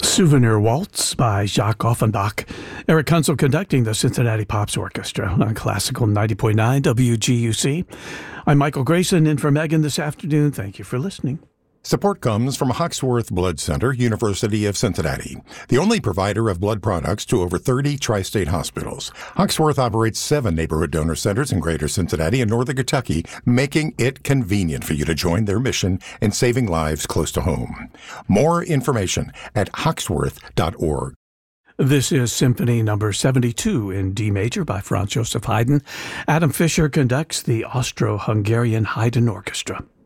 Souvenir Waltz by Jacques Offenbach. Eric Kunzel conducting the Cincinnati Pops Orchestra on Classical 90.9 WGUC. I'm Michael Grayson in for Megan this afternoon. Thank you for listening. Support comes from Hoxworth Blood Center, University of Cincinnati, the only provider of blood products to over 30 tri-state hospitals. Hoxworth operates 7 neighborhood donor centers in greater Cincinnati and northern Kentucky, making it convenient for you to join their mission in saving lives close to home. More information at hoxworth.org. This is Symphony Number 72 in D major by Franz Joseph Haydn. Adam Fischer conducts the Austro-Hungarian Haydn Orchestra.